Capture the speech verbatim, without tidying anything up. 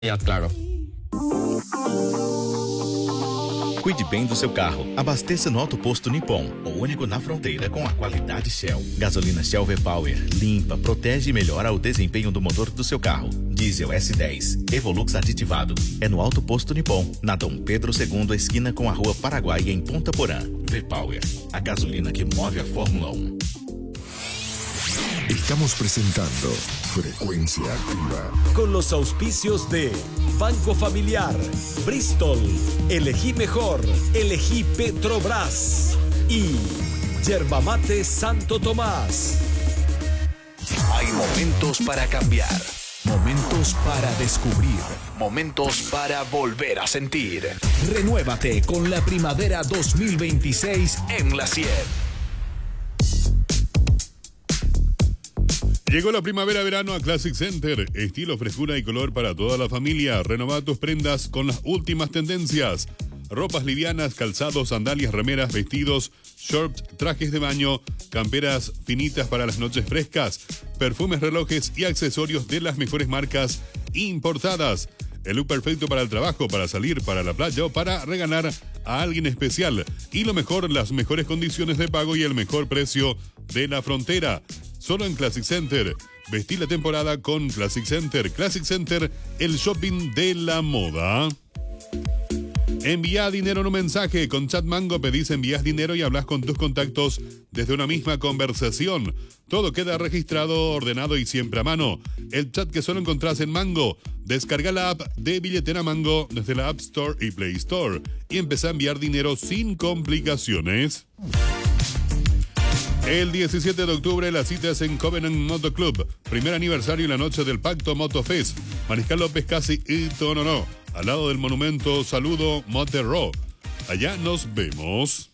É, claro. Cuide bem do seu carro. Abasteça no Auto Posto Nippon, o único na fronteira com a qualidade Shell. Gasolina Shell V-Power limpa, protege e melhora o desempenho do motor do seu carro. Diesel S dez, Evolux aditivado. É no Auto Posto Nippon, na Dom Pedro segundo, esquina com a Rua Paraguai, em Ponta Porã. V-Power, a gasolina que move a Fórmula um. Estamos presentando Frecuencia Activa con los auspicios de Banco Familiar, Bristol, Elegí Mejor, Elegí Petrobras y Yerba Mate Santo Tomás. Hay momentos para cambiar, Momentos para descubrir. momentos para volver a sentir. Renuévate con la primavera dos mil veintiséis En la cien. Llegó la primavera-verano a Classic Center. Estilo, frescura y color para toda la familia. Renova tus prendas con las últimas tendencias. Ropas livianas, calzados, sandalias, remeras, vestidos, shorts, trajes de baño, camperas finitas para las noches frescas, perfumes, relojes y accesorios de las mejores marcas importadas. El look perfecto para el trabajo, para salir, para la playa o para regalar a alguien especial. Y lo mejor, las mejores condiciones de pago y el mejor precio de la frontera. Solo en Classic Center. Vestí la temporada con Classic Center. Classic Center, el shopping de la moda. Envía dinero en un mensaje. Con Chat Mango pedís, envías dinero y hablas con tus contactos desde una misma conversación. Todo queda registrado, ordenado y siempre a mano. El chat que solo encontrás en Mango. Descarga la app de Billetera Mango desde la App Store y Play Store y empezá a enviar dinero sin complicaciones. El diecisiete de octubre las citas en Covenant Moto Club. Primer aniversario y la noche del Pacto Moto Fest. Mariscal López Casi y Tonono. Al lado del monumento Saludo Monterro. Allá nos vemos.